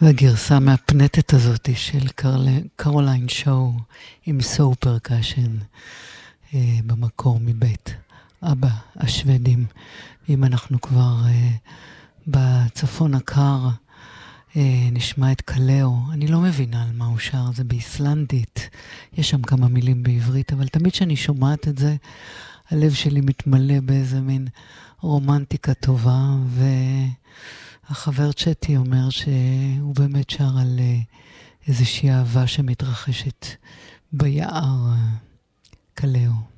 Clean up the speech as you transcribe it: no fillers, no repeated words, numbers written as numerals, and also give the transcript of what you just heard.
והגרסה מהפנטת הזאת של קרוליין שואו עם סו פרקשן במקור מבית אבא השוודים. אם אנחנו כבר בצפון הקר, נשמע את קלאו. אני לא מבינה על מה הוא שר, זה באיסלנדית. יש שם כמה מילים בעברית, אבל תמיד שאני שומעת את זה, הלב שלי מתמלא באיזה מין רומנטיקה טובה, והחבר צ'טי אומר שהוא באמת שר על איזושהי אהבה שמתרחשת ביער. קלאו.